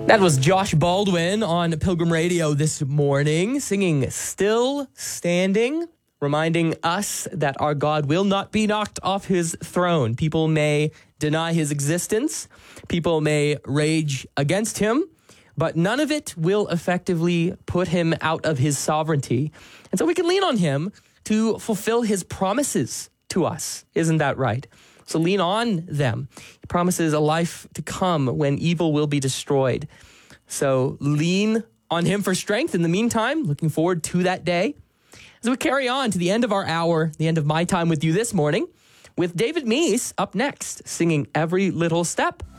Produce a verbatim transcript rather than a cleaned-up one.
That was Josh Baldwin on Pilgrim Radio this morning, singing Still Standing, reminding us that our God will not be knocked off his throne. People may deny his existence. People may rage against him, but none of it will effectively put him out of his sovereignty. And so we can lean on him to fulfill his promises to us. Isn't that right? So lean on them. He promises a life to come when evil will be destroyed. So lean on him for strength. In the meantime, looking forward to that day. As we carry on to the end of our hour, the end of my time with you this morning, with David Meese up next, singing Every Little Step.